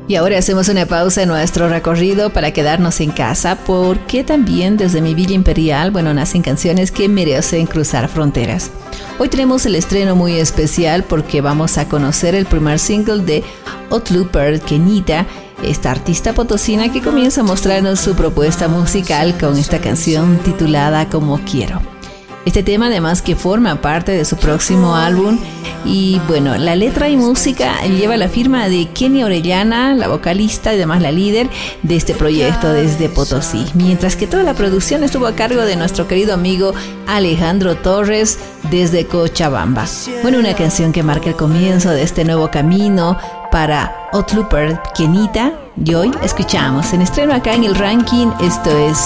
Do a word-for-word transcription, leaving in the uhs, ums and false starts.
Y ahora hacemos una pausa en nuestro recorrido para quedarnos en casa, porque también desde mi Villa Imperial, bueno, nacen canciones que merecen cruzar fronteras. Hoy tenemos el estreno muy especial porque vamos a conocer el primer single de Ottluper Kenita, esta artista potosina que comienza a mostrarnos su propuesta musical con esta canción titulada Como Quiero. Este tema además que forma parte de su próximo álbum y bueno, la letra y música lleva la firma de Kenia Orellana, la vocalista y además la líder de este proyecto desde Potosí, mientras que toda la producción estuvo a cargo de nuestro querido amigo Alejandro Torres desde Cochabamba. Bueno, una canción que marca el comienzo de este nuevo camino para Ottluper Kenita y hoy escuchamos en estreno acá en el ranking, esto es